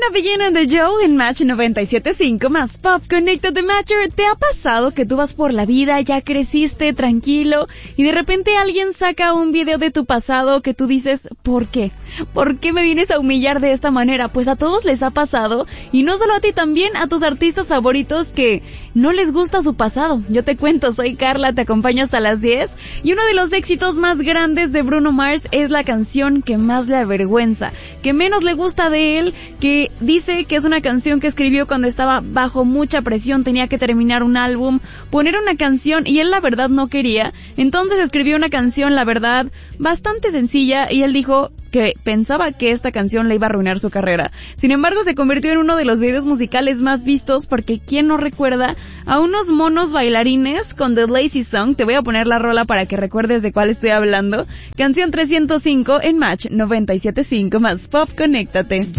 Gonna Begin and the Joe en Match 97.5 más Pop. Conéctate, Matcher. ¿Te ha pasado que tú vas por la vida, ya creciste, tranquilo, y de repente alguien saca un video de tu pasado que tú dices, ¿por qué? ¿Por qué me vienes a humillar de esta manera? Pues a todos les ha pasado, y no solo a ti, también a tus artistas favoritos que no les gusta su pasado. Yo te cuento, soy Carla, te acompaño hasta las 10, y uno de los éxitos más grandes de Bruno Mars es la canción que más le avergüenza, que menos le gusta de él, que dice que es una canción que escribió cuando estaba bajo mucha presión, tenía que terminar un álbum, poner una canción, y él la verdad no quería. Entonces escribió una canción, la verdad, bastante sencilla, y él dijo que pensaba que esta canción le iba a arruinar su carrera. Sin embargo, se convirtió en uno de los videos musicales más vistos, porque ¿quién no recuerda a unos monos bailarines con The Lazy Song? Te voy a poner la rola para que recuerdes de cuál estoy hablando. Canción 305 en Match 97.5 más Pop. Conéctate.